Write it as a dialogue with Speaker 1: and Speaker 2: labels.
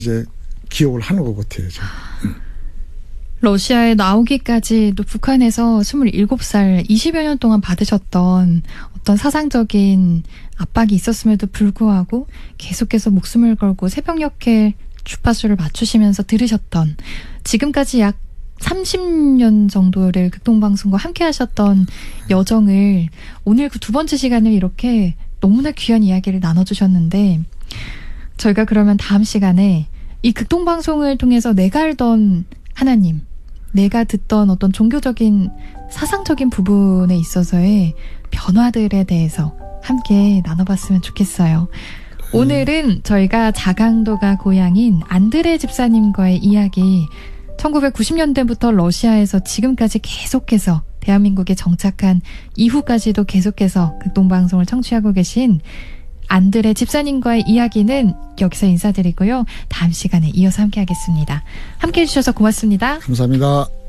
Speaker 1: 이제 기억을 하는 것 같아요.
Speaker 2: 러시아에 나오기까지 또 북한에서 27살 20여 년 동안 받으셨던 어떤 사상적인 압박이 있었음에도 불구하고 계속해서 목숨을 걸고 새벽녘에 주파수를 맞추시면서 들으셨던, 지금까지 약 30년 정도를 극동방송과 함께 하셨던 여정을 오늘 그 두 번째 시간을 이렇게 너무나 귀한 이야기를 나눠주셨는데, 저희가 그러면 다음 시간에 이 극동방송을 통해서 내가 알던 하나님, 내가 듣던 어떤 종교적인 사상적인 부분에 있어서의 변화들에 대해서 함께 나눠봤으면 좋겠어요. 오늘은 저희가 자강도가 고향인 안드레 집사님과의 이야기, 1990년대부터 러시아에서 지금까지 계속해서 대한민국에 정착한 이후까지도 계속해서 극동방송을 청취하고 계신 안드레 집사님과의 이야기는 여기서 인사드리고요. 다음 시간에 이어서 함께 하겠습니다. 함께 해주셔서 고맙습니다.
Speaker 1: 감사합니다.